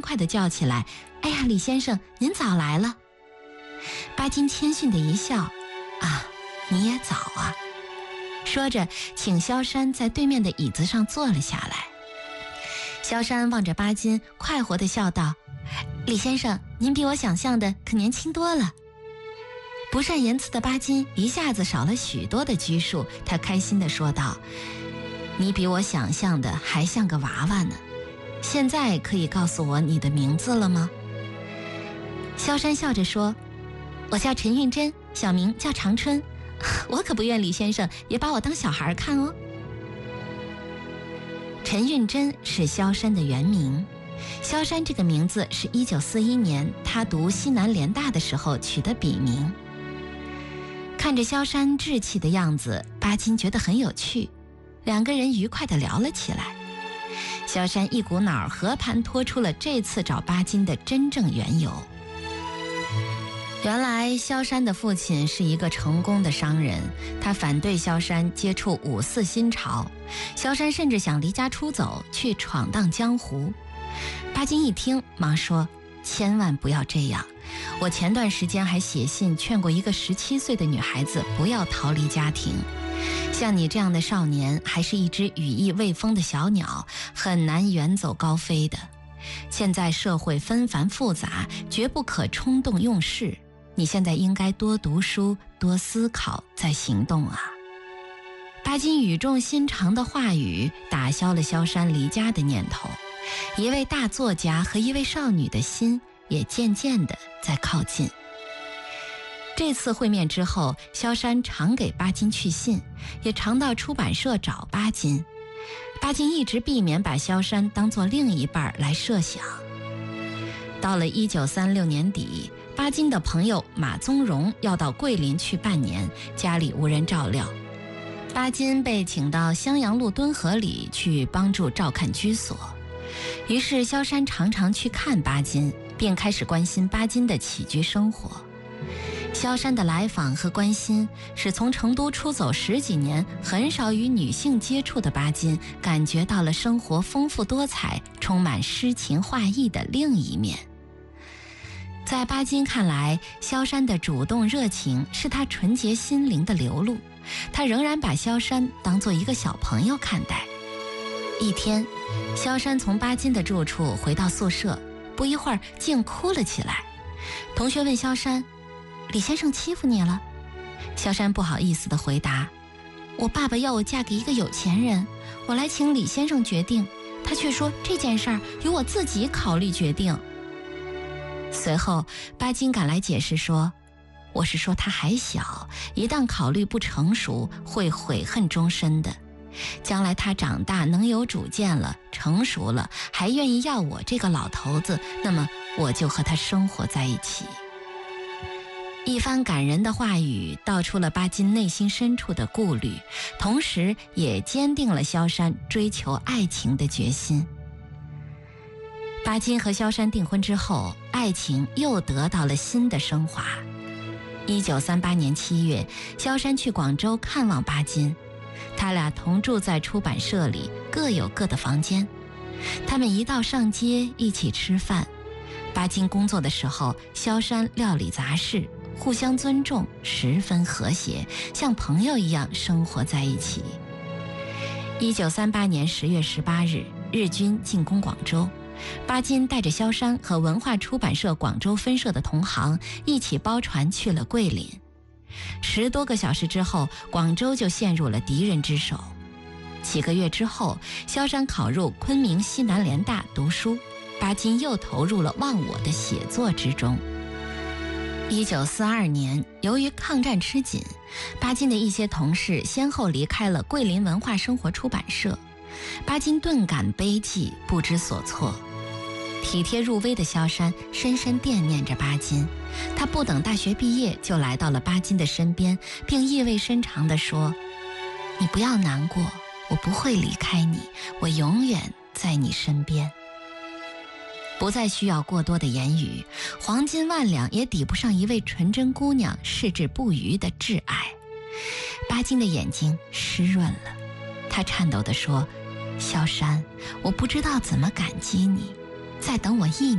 快地叫起来：“哎呀，李先生，您早来了。”巴金谦逊地一笑：“啊，你也早啊。”说着，请萧山在对面的椅子上坐了下来。萧山望着巴金，快活地笑道：“李先生，您比我想象的可年轻多了。”不善言辞的巴金一下子少了许多的拘束，他开心地说道：“你比我想象的还像个娃娃呢。现在可以告诉我你的名字了吗？”萧山笑着说：“我叫陈运珍，小名叫长春。我可不愿李先生也把我当小孩看哦。”陈运珍是萧山的原名，萧山这个名字是1941年他读西南联大的时候取的笔名。看着萧山稚气的样子，巴金觉得很有趣，两个人愉快地聊了起来。萧山一股脑和盘托出了这次找巴金的真正缘由。原来萧山的父亲是一个成功的商人，他反对萧山接触五四新潮，萧山甚至想离家出走去闯荡江湖。巴金一听忙说：“千万不要这样，我前段时间还写信劝过一个17岁的女孩子不要逃离家庭。像你这样的少年还是一只羽翼未丰的小鸟，很难远走高飞的。现在社会纷繁复杂，绝不可冲动用事。你现在应该多读书，多思考，再行动啊。”巴金语重心长的话语打消了萧山离家的念头，一位大作家和一位少女的心也渐渐地在靠近。这次会面之后，萧山常给巴金去信，也常到出版社找巴金。巴金一直避免把萧山当作另一半来设想。到了1936年底，巴金的朋友马宗荣要到桂林去半年，家里无人照料，巴金被请到襄阳路敦和里去帮助照看居所。于是萧山常常去看巴金，并开始关心巴金的起居生活。萧山的来访和关心，使从成都出走10几年很少与女性接触的巴金感觉到了生活丰富多彩，充满诗情画意的另一面。在巴金看来，萧山的主动热情是他纯洁心灵的流露，他仍然把萧山当作一个小朋友看待。一天，萧山从巴金的住处回到宿舍，不一会儿竟哭了起来。同学问萧山：“李先生欺负你了？”萧山不好意思地回答：“我爸爸要我嫁给一个有钱人，我来请李先生决定，他却说这件事儿由我自己考虑决定。”随后巴金赶来解释说：“我是说他还小，一旦考虑不成熟，会悔恨终身的。将来他长大能有主见了，成熟了，还愿意要我这个老头子，那么我就和他生活在一起。”一番感人的话语道出了巴金内心深处的顾虑，同时也坚定了萧山追求爱情的决心。巴金和萧山订婚之后，爱情又得到了新的升华。1938年7月，萧山去广州看望巴金，他俩同住在出版社里，各有各的房间。他们一道上街，一起吃饭。巴金工作的时候，萧山料理杂事，互相尊重，十分和谐，像朋友一样生活在一起。1938年10月18日，日军进攻广州，巴金带着萧山和文化出版社广州分社的同行一起包船去了桂林。10多个小时之后，广州就陷入了敌人之手。几个月之后，萧山考入昆明西南联大读书，巴金又投入了忘我的写作之中。1942年，由于抗战吃紧，巴金的一些同事先后离开了桂林文化生活出版社，巴金顿感悲寂，不知所措。体贴入微的萧山深深惦念着巴金，他不等大学毕业就来到了巴金的身边，并意味深长地说：“你不要难过，我不会离开你，我永远在你身边。”不再需要过多的言语，黄金万两也抵不上一位纯真姑娘矢志不渝的挚爱。巴金的眼睛湿润了，他颤抖地说：“萧山，我不知道怎么感激你，再等我1年。”